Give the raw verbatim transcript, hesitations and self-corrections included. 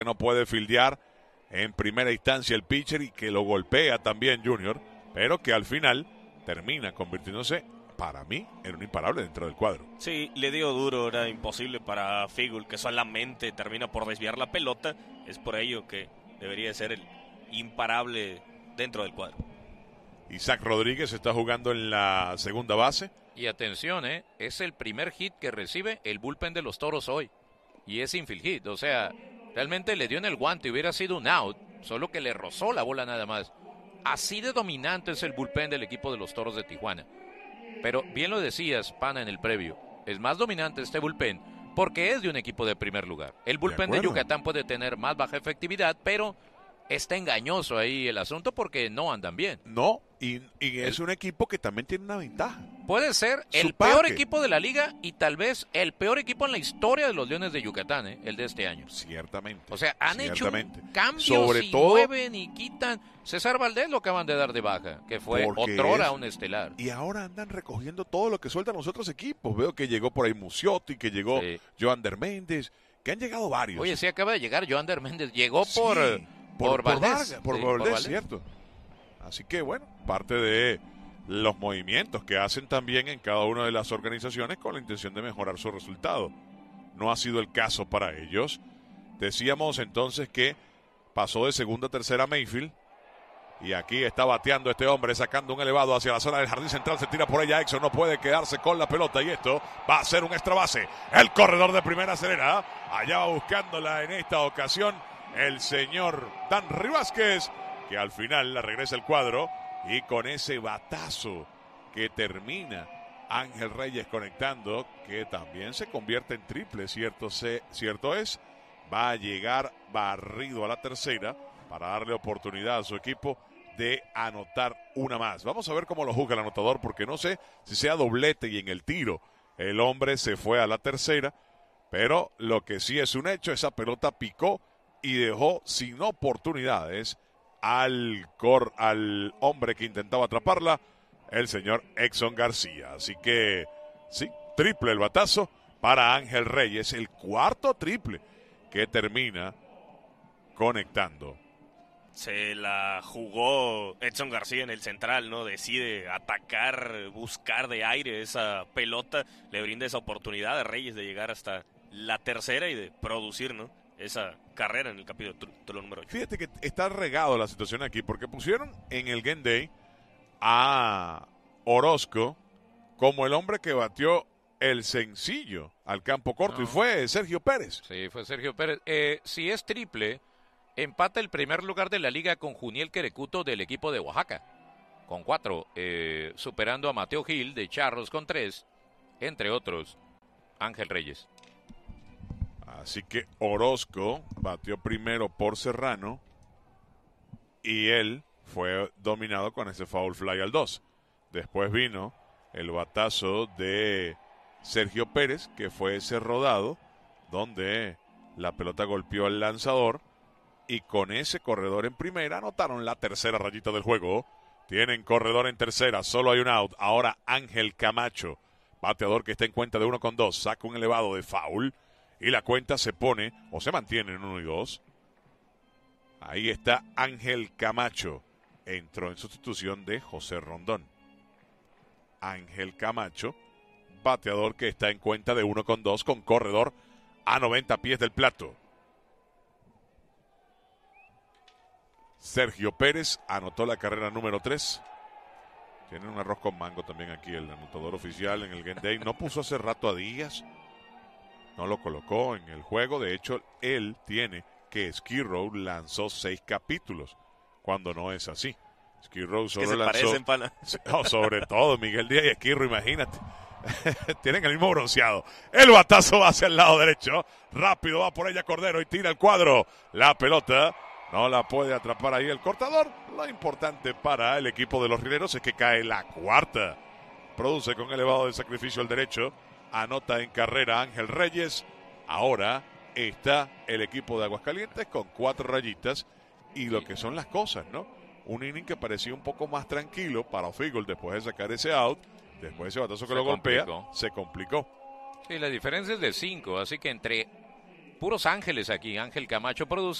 que no puede fildear en primera instancia el pitcher y que lo golpea también Junior, pero que al final termina convirtiéndose, para mí, en un imparable dentro del cuadro. Sí, le dio duro, era imposible para Figul, que solamente termina por desviar la pelota. Es por ello que debería ser el imparable dentro del cuadro. Isaac Rodríguez está jugando en la segunda base. Y atención, ¿eh? es el primer hit que recibe el bullpen de los Toros hoy. Y es infield hit, o sea, realmente le dio en el guante, hubiera sido un out, solo que le rozó la bola nada más. Así de dominante es el bullpen del equipo de los Toros de Tijuana. Pero bien lo decías, Pana, en el previo, es más dominante este bullpen porque es de un equipo de primer lugar. El bullpen de, de Yucatán puede tener más baja efectividad, pero está engañoso ahí el asunto porque no andan bien. No, y, y es el, un equipo que también tiene una ventaja. Puede ser el Su peor parque. equipo de la liga y tal vez el peor equipo en la historia de los Leones de Yucatán, ¿eh? el de este año. Ciertamente. O sea, han ciertamente. hecho cambios Sobre y todo, mueven y quitan. César Valdés lo acaban de dar de baja, que fue otrora es, un estelar. Y ahora andan recogiendo todo lo que sueltan los otros equipos. Veo que llegó por ahí Muciotti, que llegó sí. Joander Méndez, que han llegado varios. Oye, sí acaba de llegar Joander Méndez. Llegó sí, por, por, por Valdés. Por, Vargas, por, sí, Valdés, por Valdés, cierto. Así que bueno, parte de los movimientos que hacen también en cada una de las organizaciones con la intención de mejorar su resultado. No ha sido el caso para ellos. Decíamos entonces que pasó de segunda a tercera Mayfield. Y aquí está bateando este hombre, sacando un elevado hacia la zona del jardín central. Se tira por ella, Exxon no puede quedarse con la pelota. Y esto va a ser un extra base. El corredor de primera acelera. Allá va buscándola en esta ocasión el señor Danry Vázquez, que al final la regresa el cuadro. Y con ese batazo que termina Ángel Reyes conectando, que también se convierte en triple, cierto, se, cierto es, va a llegar barrido a la tercera para darle oportunidad a su equipo de anotar una más. Vamos a ver cómo lo juzga el anotador, porque no sé si sea doblete y en el tiro el hombre se fue a la tercera, pero lo que sí es un hecho, esa pelota picó y dejó sin oportunidades al, cor, al hombre que intentaba atraparla, el señor Exxon García. Así que sí, triple el batazo para Ángel Reyes, el cuarto triple que termina conectando. Se la jugó Edson García en el central, ¿no? Decide atacar, buscar de aire esa pelota, le brinda esa oportunidad a Reyes de llegar hasta la tercera y de producir, ¿no? Esa carrera en el capítulo número ocho. Fíjate que está regado la situación aquí, porque pusieron en el Game Day a Orozco como el hombre que batió el sencillo al campo corto, no. y fue Sergio Pérez. Sí, fue Sergio Pérez. Eh, si es triple, empata el primer lugar de la liga con Juniel Querecuto del equipo de Oaxaca, con cuatro, eh, superando a Mateo Gil de Charros con tres, entre otros, Ángel Reyes. Así que Orozco batió primero por Serrano y él fue dominado con ese foul fly al dos. Después vino el batazo de Sergio Pérez, que fue ese rodado donde la pelota golpeó al lanzador, y con ese corredor en primera anotaron la tercera rayita del juego. Tienen corredor en tercera, solo hay un out. Ahora Ángel Camacho, bateador que está en cuenta de uno con dos, saca un elevado de foul y la cuenta se pone o se mantiene en uno y dos. Ahí está Ángel Camacho, entró en sustitución de José Rondón. Ángel Camacho, bateador que está en cuenta de uno con dos, con corredor a noventa pies del plato. Sergio Pérez anotó la carrera número tres. Tiene un arroz con mango también aquí el anotador oficial en el Game Day. No puso hace rato a Díaz, no lo colocó en el juego. De hecho, él tiene que Skid Row lanzó seis capítulos, cuando no es así. Skid Row solo que se lanzó... parecen, pana. No, sobre todo Miguel Díaz y Skid Row, imagínate. Tienen el mismo bronceado. El batazo va hacia el lado derecho. Rápido va por ella Cordero y tira el cuadro. La pelota no la puede atrapar ahí el cortador. Lo importante para el equipo de los Rineros es que cae la cuarta. Produce con elevado de sacrificio el derecho. Anota en carrera Ángel Reyes. Ahora está el equipo de Aguascalientes con cuatro rayitas. Y lo que son las cosas, ¿no? Un inning que parecía un poco más tranquilo para O'Fiegel después de sacar ese out. Después de ese batazo que se lo golpea, complicó. se complicó. Sí, la diferencia es de cinco, así que entre puros ángeles aquí. Ángel Camacho produce.